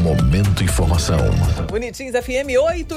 Momento Informação. Bonitins FM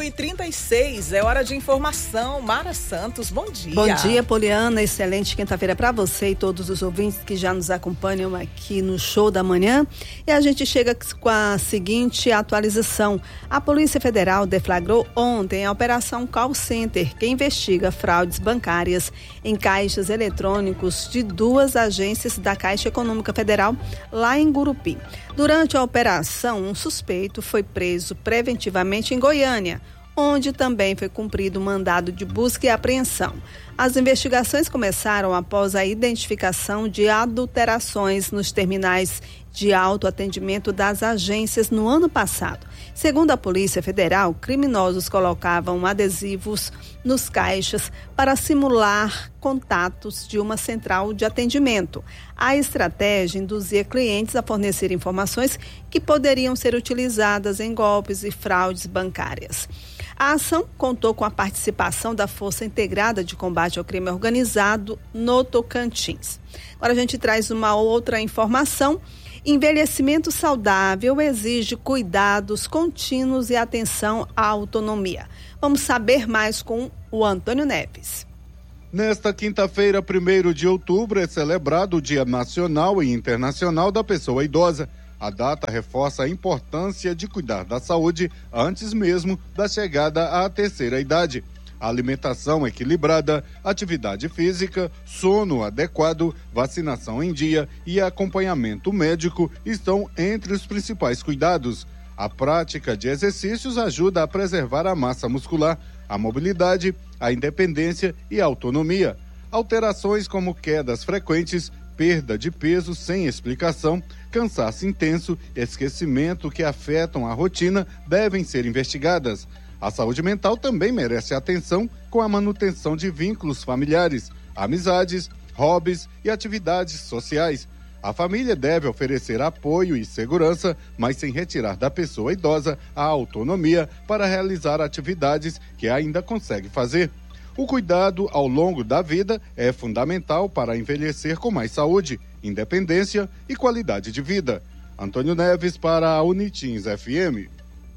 8h36, é hora de informação. Mara Santos, bom dia. Bom dia, Poliana, excelente quinta-feira para você e todos os ouvintes que já nos acompanham aqui no Show da Manhã. E a gente chega com a seguinte atualização. A Polícia Federal deflagrou ontem a Operação Call Center, que investiga fraudes bancárias em caixas eletrônicos de 2 agências da Caixa Econômica Federal, lá em Gurupi. Durante a operação, um suspeito foi preso preventivamente em Goiânia, onde também foi cumprido o mandado de busca e apreensão. As investigações começaram após a identificação de adulterações nos terminais de autoatendimento das agências no ano passado. Segundo a Polícia Federal, criminosos colocavam adesivos nos caixas para simular contatos de uma central de atendimento. A estratégia induzia clientes a fornecer informações que poderiam ser utilizadas em golpes e fraudes bancárias. A ação contou com a participação da Força Integrada de Combate ao Crime Organizado no Tocantins. Agora a gente traz uma outra informação. Envelhecimento saudável exige cuidados contínuos e atenção à autonomia. Vamos saber mais com o Antônio Neves. Nesta quinta-feira, 1º de outubro, é celebrado o Dia Nacional e Internacional da Pessoa Idosa. A data reforça a importância de cuidar da saúde antes mesmo da chegada à terceira idade. A alimentação equilibrada, atividade física, sono adequado, vacinação em dia e acompanhamento médico estão entre os principais cuidados. A prática de exercícios ajuda a preservar a massa muscular, a mobilidade, a independência e a autonomia. Alterações como quedas frequentes, perda de peso sem explicação, cansaço intenso, esquecimento que afetam a rotina devem ser investigadas. A saúde mental também merece atenção com a manutenção de vínculos familiares, amizades, hobbies e atividades sociais. A família deve oferecer apoio e segurança, mas sem retirar da pessoa idosa a autonomia para realizar atividades que ainda consegue fazer. O cuidado ao longo da vida é fundamental para envelhecer com mais saúde, independência e qualidade de vida. Antônio Neves para a Unitins FM.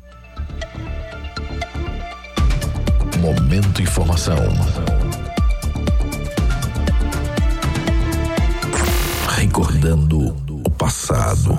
Momento Informação. Recordando o passado.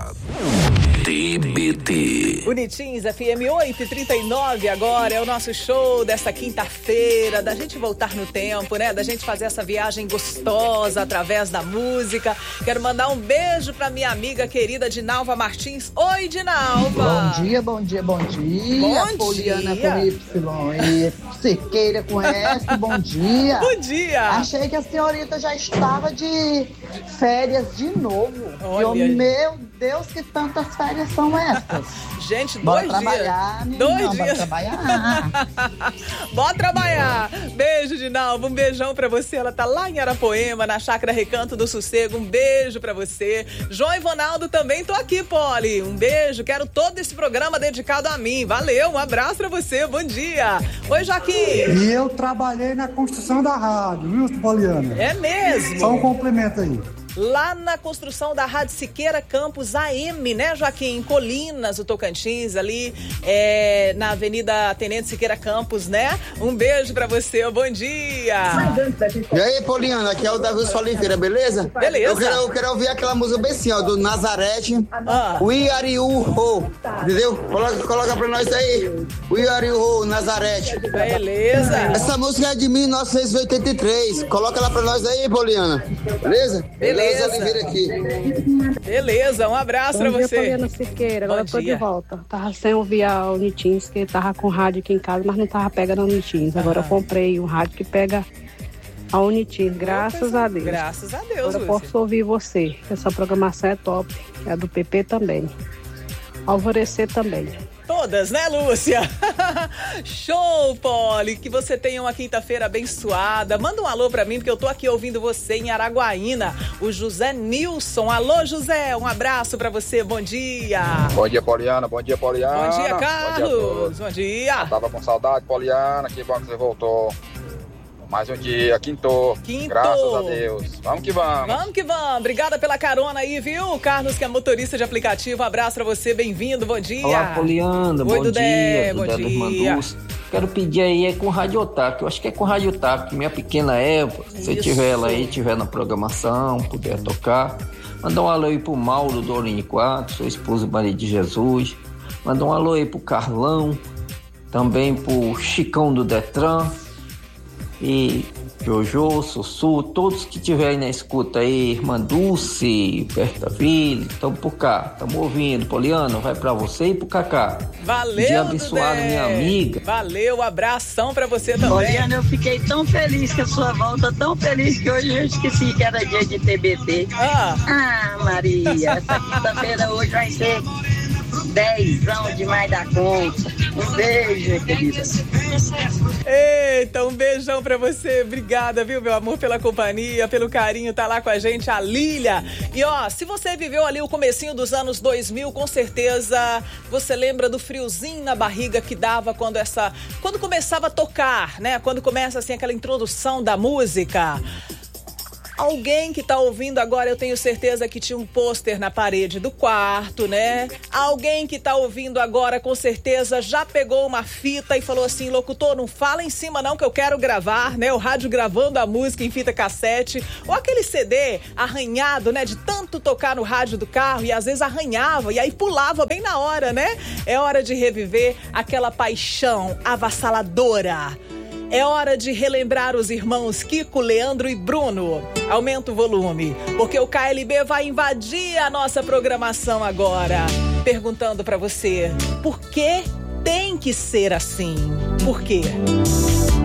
TBT. Bonitins FM 8h39, agora é o nosso show desta quinta-feira, da gente voltar no tempo, né? Da gente fazer essa viagem gostosa através da música. Quero mandar um beijo pra minha amiga querida Dinalva Martins. Oi, Dinalva! Bom dia, bom dia, bom dia. Bom Poliana dia. com Y e Cerqueira com S, bom dia. Bom dia! Achei que a senhorita já estava de férias de novo. Olha. Meu Deus, que tantas férias são essas? Gente, Bora 2 dias. trabalhar, menina, 2 bora dias. trabalhar. Bora trabalhar. Beijo, Dinalva. Um beijão pra você. Ela tá lá em Arapoema, na Chácara Recanto do Sossego. Um beijo pra você. João Ivonaldo também tô aqui, Poli. Um beijo. Quero todo esse programa dedicado a mim. Valeu. Um abraço pra você. Bom dia. Oi, Joaquim. E eu trabalhei na construção da rádio, viu, Poliana? É mesmo? Só um complemento aí. Lá na construção da Rádio Siqueira Campos AM, né, Joaquim? Em Colinas, o Tocantins, ali na Avenida Tenente Siqueira Campos, né? Um beijo pra você, bom dia! E aí, Poliana, aqui é o Davi Oliveira, beleza? Beleza. Eu quero ouvir aquela música bem assim, ó, do Nazarete. We are you, ho. Entendeu? Coloca pra nós aí. We are you, ho, Nazarete. Beleza. Essa música é de 1983. Coloca ela pra nós aí, Poliana. Beleza? Beleza. Oliveira aqui. Beleza, um abraço pra você. Poliana Siqueira, agora eu tô de volta. Tava sem ouvir a Unitins, que tava com rádio aqui em casa, mas não tava pegando a Unitins. Agora eu comprei um rádio que pega a Unitins, graças a Deus. Graças a Deus, agora eu Lúcia. posso ouvir você. Essa programação é top. É do PP também. Alvorecer também. Todas, né, Lúcia? Show, Poli, que você tenha uma quinta-feira abençoada. Manda um alô pra mim, porque eu tô aqui ouvindo você em Araguaína, o José Nilson. Alô, José, um abraço pra você, bom dia. Bom dia, Poliana, bom dia, Poliana. Bom dia, Carlos, bom dia. Eu tava com saudade, Poliana, que bom que você voltou. Mais um dia, quintou. Graças a Deus. Vamos que vamos. Vamos que vamos. Obrigada pela carona aí, viu? Carlos, que é motorista de aplicativo. Um abraço pra você, bem-vindo, bom dia. Olá, Poliana, Oi, bom Dudé, dia. bom Dudé dia. Quero pedir aí com Rádio Otaku. Eu acho que é com Rádio Otaku, minha pequena Eva. Se tiver ela aí, tiver na programação, puder tocar. Mandar um alô aí pro Mauro do Orinho 4, sua esposa Maria de Jesus. Mandar um alô aí pro Carlão. Também pro Chicão do Detran. E Jojo, Sussu, todos que estiverem na escuta aí, irmã Dulce, Bertaville, estamos por cá, estamos ouvindo. Poliana, vai pra você e pro Cacá. Valeu, dia abençoado, Dudé. minha amiga. Valeu, abração pra você também. Poliana, eu fiquei tão feliz com a sua volta, tão feliz que hoje eu esqueci que era dia de TBT. Maria, essa quinta-feira hoje vai ser 10 demais da conta. Um beijo, querida. Eita, um beijão pra você. Obrigada, viu, meu amor, pela companhia, pelo carinho, tá lá com a gente, a Lília. E ó, se você viveu ali o comecinho dos anos 2000, com certeza você lembra do friozinho na barriga que dava quando começava a tocar, né? Quando começa assim aquela introdução da música. Alguém que tá ouvindo agora, eu tenho certeza que tinha um pôster na parede do quarto, né? Alguém que tá ouvindo agora, com certeza, já pegou uma fita e falou assim, locutor, não fala em cima não que eu quero gravar, né? O rádio gravando a música em fita cassete. Ou aquele CD arranhado, né? De tanto tocar no rádio do carro e às vezes arranhava e aí pulava bem na hora, né? É hora de reviver aquela paixão avassaladora. É hora de relembrar os irmãos Kiko, Leandro e Bruno. Aumenta o volume, porque o KLB vai invadir a nossa programação agora. Perguntando pra você, por que tem que ser assim? Por quê?